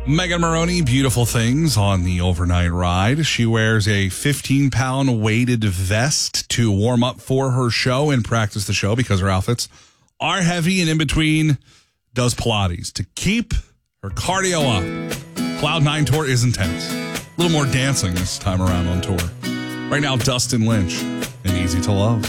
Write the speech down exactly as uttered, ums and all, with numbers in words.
Megan Maroney, beautiful things on the overnight ride. She wears a fifteen-pound weighted vest to warm up for her show and practice the show because her outfits are heavy, and in between does Pilates to keep her cardio up. Cloud nine tour is intense. A little more dancing this time around on tour. Right now, Dustin Lynch and Easy to Love.